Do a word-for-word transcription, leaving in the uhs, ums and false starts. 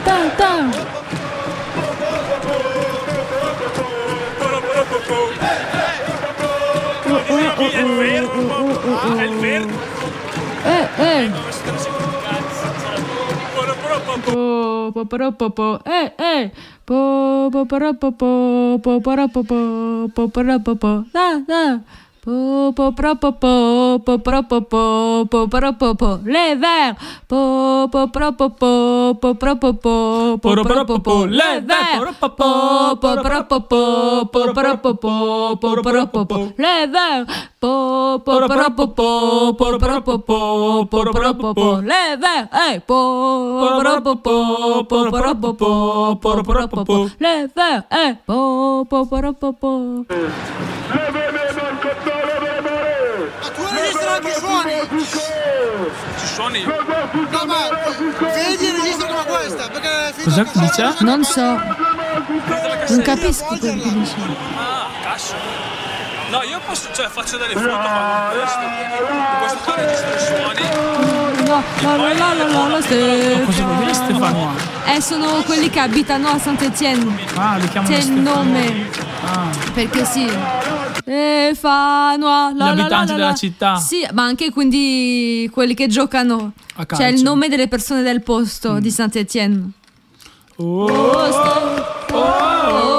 ta ta. È il vero? È il vero? Eh, eh. Po po po po po eh eh po po po po po po po po po po po po da da po po po po po po po po po po po po les verts po po po po po po po po po po po po les verts po po po po po po po po po po po les verts po po po po po po po po po po les verts eh po po po po po po po po po les verts eh po po po po po. Ma tu registra anche i suoni? Ci suoni? No, ma vedi il registro come questa? Perché Cosa dice? Non so, non capisco quello che dice. Ah, cazzo. No, io posso, cioè faccio delle foto con questo. Con questo qua registro i suoni. No, no, no, no, no, no, no, Ma cosa vuol dire Stefano? eh, sono quelli che abitano a Saint-Étienne. Ah, li chiamano C'è il Stefano. nome. Ah. Perché sì. Stefano, Gli abitanti della città. Sì, ma anche quindi quelli che giocano. A calcio. C'è il nome delle persone del posto di Saint-Étienne. Oh. Oh, sta- oh, oh.